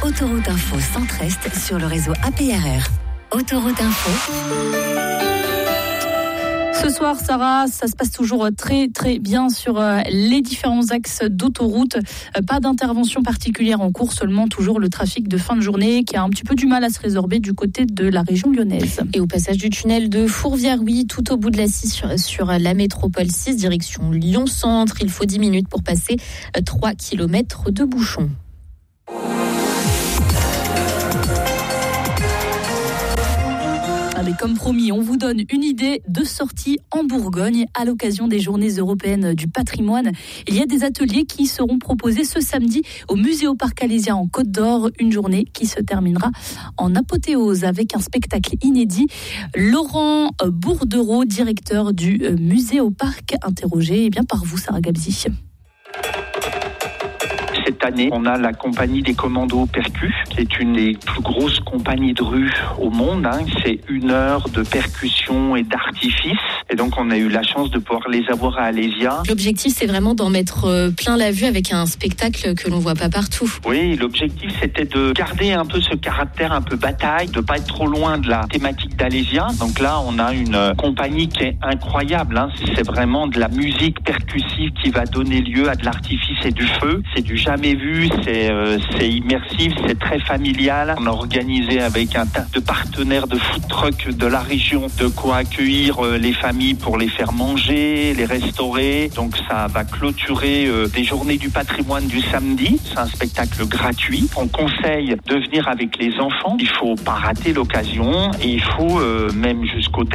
Autoroute Info Centre-Est sur le réseau APRR. Autoroute Info. Ce soir, Sarah, ça se passe toujours très très bien sur les différents axes d'autoroute. Pas d'intervention particulière en cours, seulement toujours le trafic de fin de journée qui a un petit peu du mal à se résorber du côté de la région lyonnaise. Et au passage du tunnel de Fourvière, oui, tout au bout de la 6 sur la métropole 6, direction Lyon-Centre. Il faut 10 minutes pour passer 3 km de bouchons. Mais comme promis, on vous donne une idée de sortie en Bourgogne à l'occasion des Journées européennes du patrimoine. Il y a des ateliers qui seront proposés ce samedi au Muséoparc Alésia en Côte d'Or. Une journée qui se terminera en apothéose avec un spectacle inédit. Laurent Bourdereau, directeur du Muséoparc, interrogé par vous, Sarah Gabzi. Cette année, on a la compagnie des Commandos Percus, qui est une des plus grosses compagnies de rue au monde. C'est 1 heure de percussion et d'artifice. Et donc, on a eu la chance de pouvoir les avoir à Alésia. L'objectif, c'est vraiment d'en mettre plein la vue avec un spectacle que l'on voit pas partout. Oui, l'objectif, c'était de garder un peu ce caractère un peu bataille, de pas être trop loin de la thématique d'Alésia. Donc là, on a une compagnie qui est incroyable. C'est vraiment de la musique percussive qui va donner lieu à de l'artifice et du feu. C'est du jamais vu, c'est immersif, c'est très familial. On a organisé avec un tas de partenaires de food truck de la région de quoi accueillir les familles pour les faire manger, les restaurer. Donc ça va clôturer des journées du patrimoine du samedi. C'est un spectacle gratuit. On conseille de venir avec les enfants. Il faut pas rater l'occasion et il faut même jusqu'au